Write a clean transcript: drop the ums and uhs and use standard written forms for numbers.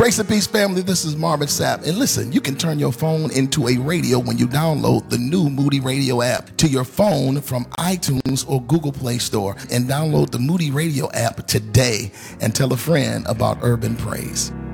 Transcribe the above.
Grace and peace, family. This is Marvin Sapp. And listen, you can turn your phone into a radio when you download the new Moody Radio app to your phone from iTunes or Google Play Store. And download the Moody Radio app today and tell a friend about Urban Praise.